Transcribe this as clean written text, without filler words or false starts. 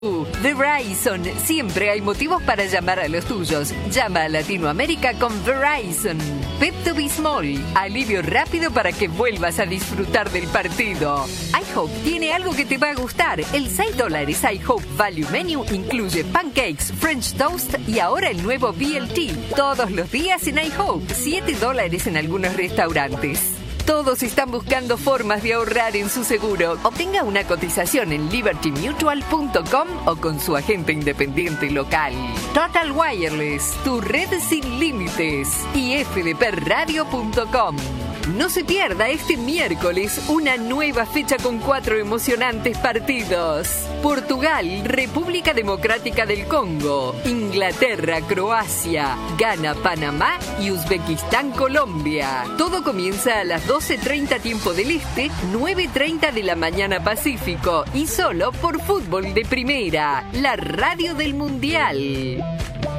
Verizon, siempre hay motivos para llamar a los tuyos. Llama a Latinoamérica con Verizon. Pepto Bismol, alivio rápido para que vuelvas a disfrutar del partido. iHope tiene algo que te va a gustar. El $6 iHope Value Menu incluye pancakes, French toast y ahora el nuevo BLT. Todos los días en iHope, $7 en algunos restaurantes. Todos están buscando formas de ahorrar en su seguro. Obtenga una cotización en libertymutual.com o con su agente independiente local. Total Wireless, tu red sin límites. Y fdpradio.com. No se pierda este miércoles una nueva fecha con 4 emocionantes partidos. Portugal, República Democrática del Congo, Inglaterra, Croacia, Ghana, Panamá y Uzbekistán, Colombia. Todo comienza a las 12:30 tiempo del Este, 9:30 de la mañana Pacífico y solo por Fútbol de Primera, la radio del Mundial.